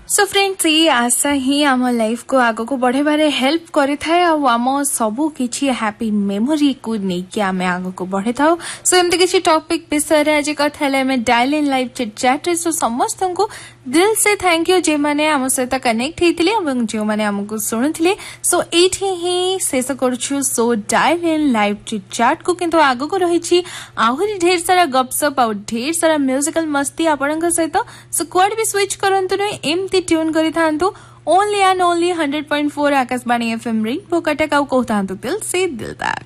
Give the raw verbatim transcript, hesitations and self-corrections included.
So friends ये आशा ही आम life को आग को बढ़ेबारे हेल्प करि थाए आम सबू किछि हैप्पी मेमोरी को नेकी आम आग को बढ़े थाउ। सो एमती किछि टॉपिक विषय रे आज कथा ले में dial in live chit chat रे। सो समस्त को दिल से थैंक यू जे माने आम सहित कनेक्ट हेतिले एवं जे माने हमको सुनुथिले। सो एठी ही शेष करछु सो dial in live chit chat को किंतु आग को रहिछि आहुरी ढेर सारा गपसप आ ढेर सारा म्यूजिकल मस्ती आपनका सहित। सो क्वाड भी स्विच करंतु नै एमती ट्यून करि थांतु only and only hundred point four Akashvani FM rainbow Cuttack आउ कहतांतु दिल से दिल तक।